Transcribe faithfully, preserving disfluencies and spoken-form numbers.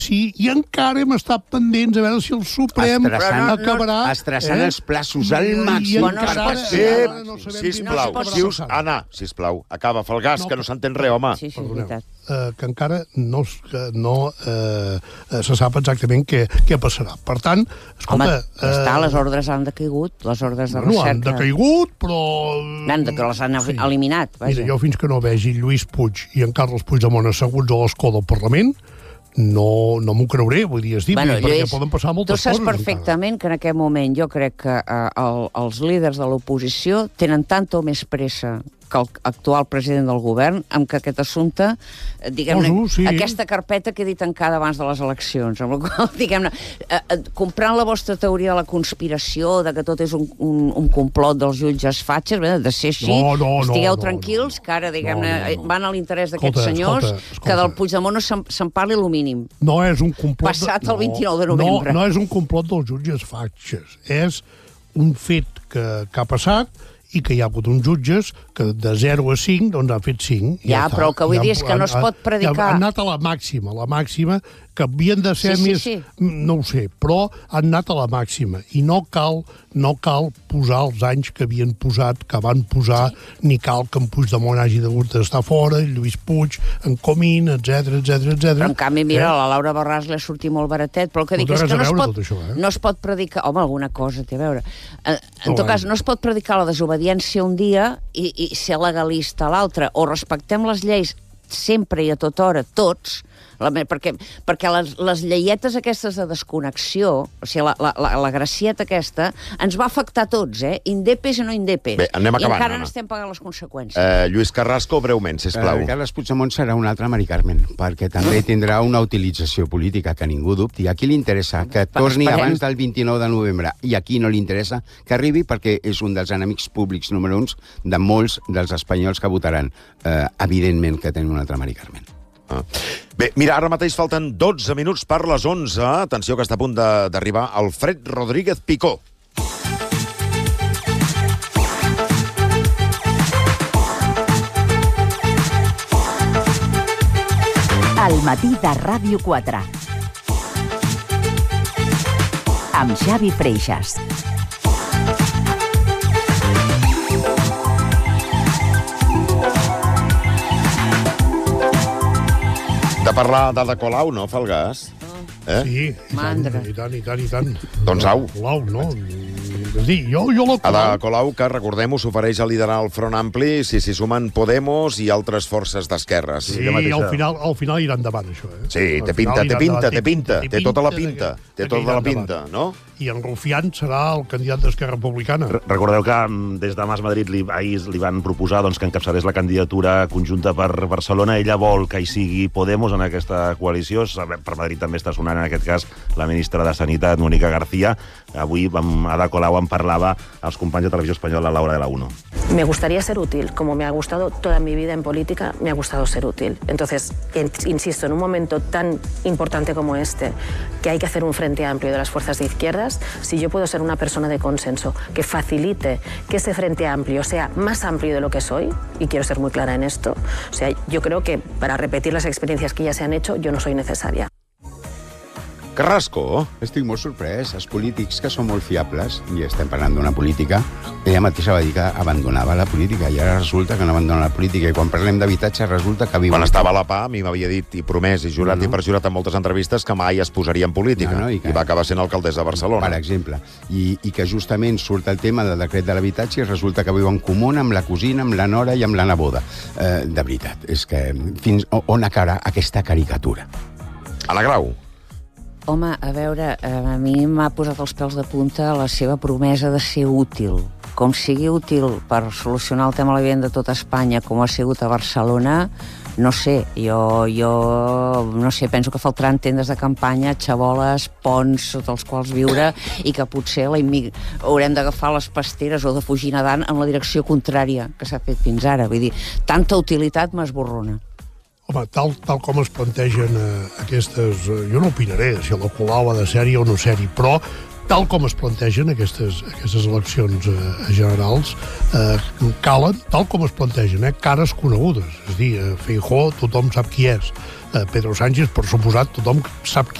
Sí, i encara hem estat pendents a veure si el Suprem Estressant, acabarà... Estressant eh? els plaços al màxim. I encara... Eh, no sisplau, sisplau, Anna, sisplau, acaba Falgàs, que no s'entén res, home. Sí, sí, és veritat. Uh, que encara no, que no uh, se sap exactament què, què passarà. Per tant, escolta... Home, ja està, les ordres han decaigut, les ordres de bueno, recerca... han decaigut, però... Han de, que les han sí. eliminat, vaja. Mira, jo fins que no vegi Lluís Puig i en Carles Puigdemont asseguts a l'escó del Parlament, no, no m'ho creuré, vull dir, estic, bueno, perquè Lluís, poden passar moltes coses. Tu saps perfectament encara. Que en aquest moment jo crec que eh, el, els líders de l'oposició tenen tant o més pressa que el actual president del govern, amb que aquest assumpte, diguem-ne, Poso, sí. aquesta carpeta quedi tancada abans de les eleccions, amb la qual, diguem-ne, eh, eh, comprant la vostra teoria de la conspiració, de que tot és un, un, un complot dels jutges fatxes, bé, de ser així, no, no, estigueu no, tranquils, no, que ara, diguem-ne, no, no, no. van a l'interès d'aquests senyors, escolta, escolta. Que del Puigdemont no se'n, se'n parli el mínim. No és un complot... Passat de... el vint-i-nou de novembre. No, no és un complot dels jutges fatxes, és un fet que, que ha passat i que hi ha hagut uns jutges que de zero a cinc doncs han fet cinc. Ja, ja però el que vull ja, dir és que no es pot predicar... Han anat a la màxima, la màxima, que havien de ser sí, més... Sí, sí. No ho sé, però han anat a la màxima. I no cal, no cal posar els anys que havien posat, que van posar, sí. Ni cal que en Puigdemont hagi hagut d'estar fora, Lluís Puig, en Comín, etcètera, etcètera, etcètera. Però en canvi, mira, eh? La Laura Borràs li ha sortit molt baratet, però el que dic és que no es, pot, això, eh? no es pot predicar... Home, alguna cosa té a veure. En, en no, tot cas, no es pot predicar la desobediència un dia i, i ser legalista a l'altre. O respectem les lleis sempre i a tota hora, tots, la, perquè, perquè les, les lleietes aquestes de desconnexió, o sigui, la, la, la, la gracieta aquesta, ens va afectar a tots, eh? Indepes o no indepes. Bé, anem acabant, I encara Anna. n'estem pagant les conseqüències. Eh, Lluís Carrasco, breument, sisplau. Eh, Carles Puigdemont serà un altre Mari Carmen, perquè també tindrà una utilització política que ningú dubti. A qui li interessa que torni Esperem. abans del vint-i-nou de novembre i a qui no li interessa que arribi perquè és un dels enemics públics número uns de molts dels espanyols que votaran. Eh, evidentment que tenen un altre Mari Carmen. Ah. Bé, mira, ara mateix falten dotze minuts per les onze. Atenció, que està a punt d'arribar Alfred Rodríguez Picó. Al matí de Ràdio quatre. Amb Xavi Freixas. De parlar d'Ada Colau, no, Falgàs? Eh? Sí, i Mandra. tant, i tant, i tant, i tant. Doncs au. Colau, no? És dir, jo, jo la Ada Colau... Colau, que recordem-ho, s'ofereix a liderar el Front Ampli si s'hi sumen Podemos i altres forces d'esquerres. Sí, al final, al final irà endavant, això, eh? Sí, té pinta, té pinta, té pinta, té tota la pinta, té tota la pinta, no? I en Rufián serà el candidat d'Esquerra Republicana. Recordeu que des de Mas Madrid li, ahir li van proposar doncs, que encapçalés la candidatura conjunta per Barcelona. Ella vol que hi sigui Podemos en aquesta coalició. Per Madrid també està sonant, en aquest cas, la ministra de Sanitat, Mónica García. Avui amb Ada Colau en parlava als companys de Televisió Espanyola a l'hora de la UNO. Me gustaría ser útil, como me ha gustado toda mi vida en política, me ha gustado ser útil. Entonces, insisto, en un momento tan importante como este, que hay que hacer un frente amplio de las fuerzas de izquierdas, si yo puedo ser una persona de consenso que facilite que ese frente amplio sea más amplio de lo que soy, y quiero ser muy clara en esto, o sea, yo creo que para repetir las experiencias que ya se han hecho, yo no soy necesaria. Carrasco. Estic molt sorprès. Els polítics que són molt fiables, i estem parlant d'una política, ella mateixa va dir que abandonava la política, i ara resulta que no abandona la política, i quan parlem d'habitatge resulta que viu... Quan estava a la P A, a mi m'havia dit i promès i jurat no, no. i perjurat en moltes entrevistes que mai es posaria en política, no, no, i, que... i va acabar sent alcaldessa de Barcelona. Per exemple. I, I que justament surt el tema del decret de l'habitatge i resulta que viu en comú amb la cosina, amb la nora i amb la neboda. Eh, de veritat, és que fins on acabarà aquesta caricatura? Anna Grau. Home, a veure, a mi m'ha posat els pèls de punta la seva promesa de ser útil. Com sigui útil per solucionar el tema de la vivenda de tota Espanya, com ha sigut a Barcelona, no sé, jo, jo no sé, penso que faltaran tendes de campanya, xaboles, ponts sota els quals viure, i que potser la immig... haurem d'agafar les pasteres o de fugir nedant en la direcció contrària que s'ha fet fins ara. Vull dir, tanta utilitat m'esborrona. Home, tal, tal com es plantegen eh, aquestes... Eh, jo no opinaré si la Colau ha de sèrie o no sèrie, però tal com es plantegen aquestes, aquestes eleccions eh, generals, eh, calen, tal com es plantegen, eh, cares conegudes. És a dir, eh, Feijóo, tothom sap qui és. Eh, Pedro Sánchez, per suposat, tothom sap qui